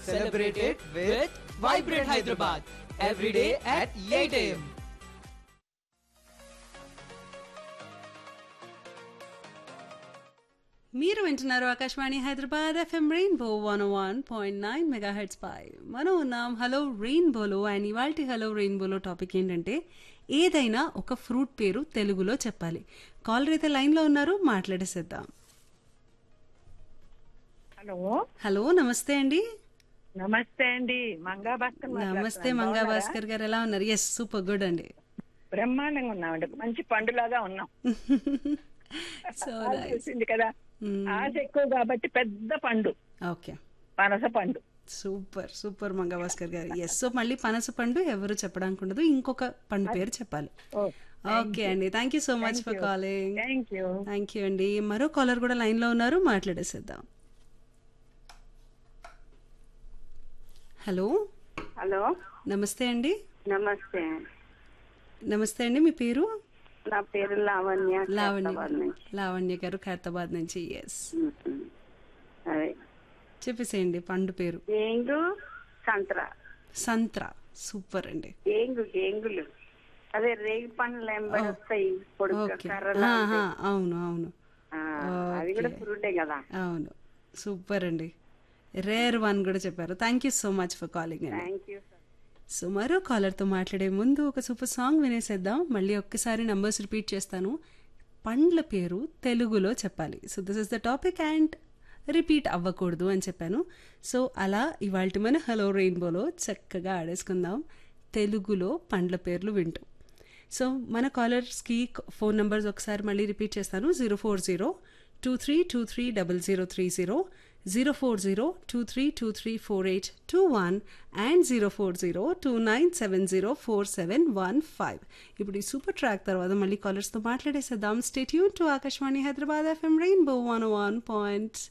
Celebrate it with Vibrant Hyderabad. Every day at 8 a.m. మీరు వింటున్నారు Akashvani Hyderabad FM rainbow 101.9 megahertz పై మనం ఉన్నాం హలో రెయిన్బోలో. అండ్ ఇవాల్టి హలో రెయిన్బోలో టాపిక్ ఏంటంటే ఏదైనా ఒక ఫ్రూట్ పేరు తెలుగులో చెప్పాలి. కాలర్ అయితే లైన్లో ఉన్నారు, మాట్లాడేసేద్దాం. హలో హలో, నమస్తే అండి. నమస్తే అండి, మంగా భాస్కర్ నమస్తే మాట్లాడుతున్నాను. మంగా బాగున్నారా? భాస్కర్ గారు, ఎలా ఉన్నారు? ఎస్, సూపర్ గుడ్ అండి. బ్రహ్మాండంగా ఉన్నామండి, మంచి పండులాగా ఉన్నాం. సో ఆశ వచ్చింది కదా, ఆశ ఎక్కువ కాబట్టి పెద్ద పండు ఓకే, పనస పండు. సూపర్ సూపర్ మంగా భాస్కర్ గారు. ఎస్, సో మళ్ళీ పనస పండు ఎవరు చెప్పడానికి ఉండదు, ఇంకొక పండు పేరు చెప్పాలి. ఓకే అండి, thank you so much for calling. Thank you. Thank you అండి. మరో కాలర్ కూడా లైన్ లో ఉన్నారు, మాట్లాడేసేద్దాం. హలో హలో, నమస్తే అండి. నమస్తే. నమస్తే అండి, మీ పేరు? నా పేరు లావణ్య, లావణ్య ఖైరతాబాద్ నుంచి. లావణ్య గారు, ఖైరతాబాద్ నుంచి. ఎస్, అదే చెప్పేసేయండి పండు పేరు. గేంగు సంత్రా. సంత్రా, సూపర్ అండి. గేంగులు అదే రేగి పండ్లు ఎంబడి వస్తాయి, పొడుగు ఓకే, కర్రలా ఉంటాయి. అవును అవును, అది కూడా ఫ్రూటే కదా. అవును, సూపర్ అండి. రేర్ వన్ కూడా చెప్పారు. Thank you so much for calling అండి. Thank you. సో మరో కాలర్తో మాట్లాడే ముందు ఒక సూపర్ సాంగ్ వినేసేద్దాం. మళ్ళీ ఒక్కసారి నంబర్స్ రిపీట్ చేస్తాను. పండ్ల పేరు తెలుగులో చెప్పాలి. So this is the topic and repeat అవ్వకూడదు అని చెప్పాను. సో అలా ఇవాళ మన హలో రెయిన్బోలో చక్కగా ఆడేసుకుందాం తెలుగులో పండ్ల పేర్లు వింటూ. సో మన కాలర్స్కి ఫోన్ నెంబర్స్ ఒకసారి మళ్ళీ రిపీట్ చేస్తాను. 04023230030, 04023234821 అండ్ 04029704715. ఇప్పుడు ఈ సూపర్ ట్రాక్ తర్వాత మళ్ళీ కాలర్స్తో మాట్లాడేసేద్దాం. Stay tune to Akashvani Hyderabad FM rainbow 101.